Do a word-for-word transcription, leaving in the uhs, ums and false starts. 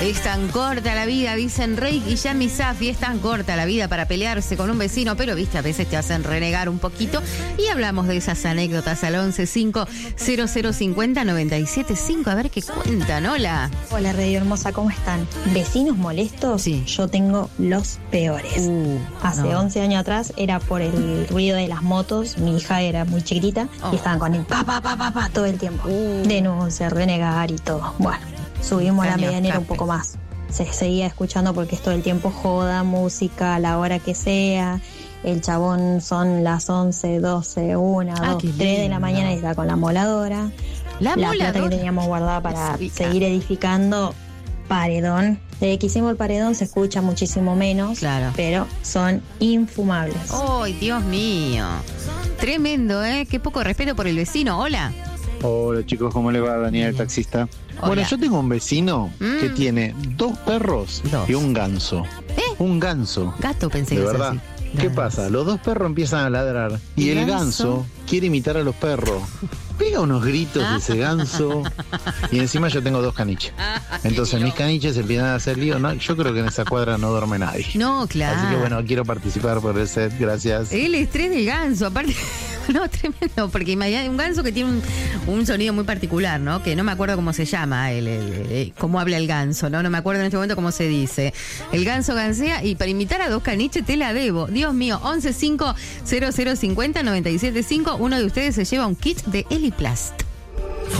Es tan corta la vida, dicen Rey y Yami Safi, es tan corta la vida para pelearse con un vecino, pero viste, a veces te hacen renegar un poquito. Y hablamos de esas anécdotas al once cinco cero cero cincuenta noventa y siete cinco. A ver qué cuentan. Hola. Hola, Radio Hermosa, ¿cómo están? ¿Vecinos molestos? Sí. Yo tengo los peores. Uh, Hace no. once años atrás era por el ruido de las motos. Mi hija era muy chiquitita Oh. y estaban con el pa, pa, pa, pa, pa todo el tiempo. Uh. Denuncia, renegar y todo. Bueno, subimos la Caño medianera un escape. poco más. Se seguía escuchando porque es todo el tiempo joda, música, a la hora que sea. El chabón son las once, doce, una, Ah, dos, qué tres de lindo. la mañana y está con la moladora. La, La moladora. plata que teníamos guardada para Sí. seguir edificando paredón. Desde que hicimos el paredón se escucha muchísimo menos, Claro. pero son infumables. ¡Ay, Dios mío! Tremendo, ¿eh? Qué poco respeto por el vecino. Hola. Hola chicos, ¿cómo le va? Daniel, el taxista. Hola. Bueno, yo tengo un vecino Mm. que tiene dos perros Dos. y un ganso. ¿Eh? Un ganso. Gato pensé De que verdad. así. ¿Qué No. pasa? Los dos perros empiezan a ladrar y ¿Y el ganso? ganso quiere imitar a los perros. Pega unos gritos de ese ganso y encima yo tengo dos caniches. Entonces mis caniches empiezan a hacer lío. No, yo creo que en esa cuadra no duerme nadie. No, claro. Así que bueno, quiero participar por el set, gracias. El estrés del ganso, aparte, no, tremendo, porque imagínate un ganso que tiene un, un sonido muy particular, ¿no? Que no me acuerdo cómo se llama, el, el- el- cómo habla el ganso, ¿no? No me acuerdo en este momento cómo se dice. El ganso gansea y para imitar a dos caniches te la debo. Dios mío, once cinco cero cero cincuenta noventa y siete cinco, uno de ustedes se lleva un kit de Eliplast.